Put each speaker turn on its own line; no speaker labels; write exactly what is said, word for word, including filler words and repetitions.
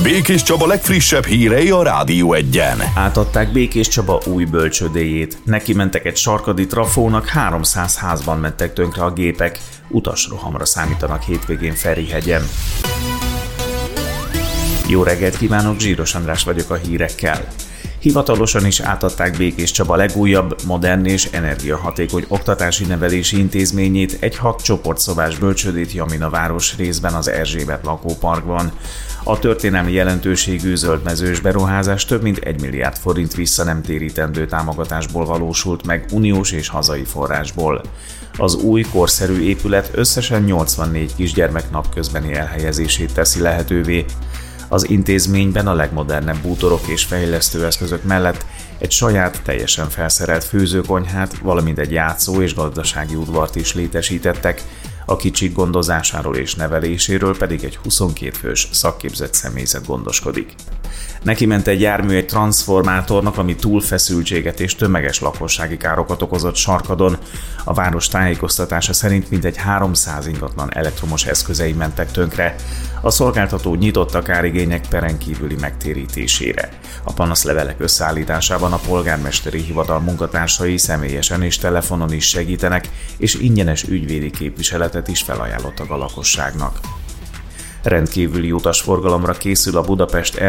Békés Csaba legfrissebb hírei a Rádió Egyen.
Átadták Békés Csaba új bölcsődéjét. Neki mentek egy sarkadi trafónak, háromszáz házban mentek tönkre a gépek. Utasrohamra számítanak hétvégén Ferihegyen. Jó reggelt kívánok, Zsíros András vagyok a hírekkel. Hivatalosan is átadták Békés Csaba legújabb, modern és energiahatékony oktatási-nevelési intézményét, egy hat csoportszobás bölcsődét Jamina város részben az Erzsébet lakóparkban. A történelmi jelentőségű zöldmezős beruházás több mint egy milliárd forint vissza nem térítendő támogatásból valósult meg uniós és hazai forrásból. Az új, korszerű épület összesen nyolcvannégy kisgyermek napközbeni elhelyezését teszi lehetővé. Az intézményben a legmodernebb bútorok és fejlesztő eszközök mellett egy saját, teljesen felszerelt főzőkonyhát, valamint egy játszó- és gazdasági udvart is létesítettek, a kicsik gondozásáról és neveléséről pedig egy huszonkét fős szakképzett személyzet gondoskodik. Neki ment egy jármű egy transzformátornak, ami túlfeszültséget és tömeges lakossági károkat okozott Sarkadon. A város tájékoztatása szerint mintegy háromszáz ingatlan elektromos eszközei mentek tönkre. A szolgáltató nyitott a kárigények peren kívüli megtérítésére. A panaszlevelek összeállításában a polgármesteri hivatal munkatársai személyesen és telefonon is segítenek, és ingyenes ügyvédi képviseletet is felajánlottak a lakosságnak. Rendkívüli utasforgalomra készül a Budapest